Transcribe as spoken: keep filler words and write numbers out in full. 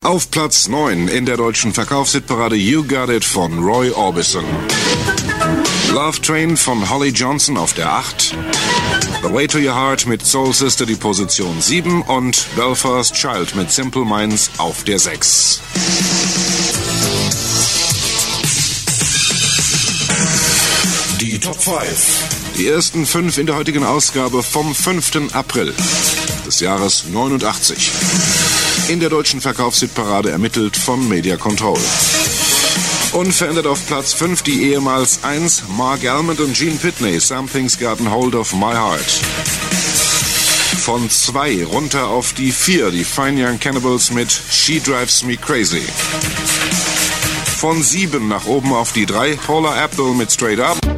Auf Platz neun in der deutschen Verkaufshitparade You Got It von Roy Orbison. Love Train von Holly Johnson auf der acht. The Way to Your Heart mit Soul Sister die Position sieben und Belfast Child mit Simple Minds auf der sechs. Die Top fünf. Die ersten fünf in der heutigen Ausgabe vom fünften April des Jahres neunundachtzig. In der deutschen Verkaufshitparade ermittelt von Media Control. Unverändert auf Platz fünf die ehemals eins Mark Almond und Gene Pitney, Something's Gotten Hold of My Heart. Von zwei runter auf die vier die Fine Young Cannibals mit She Drives Me Crazy. Von sieben nach oben auf die drei Paula Abdul mit Straight Up.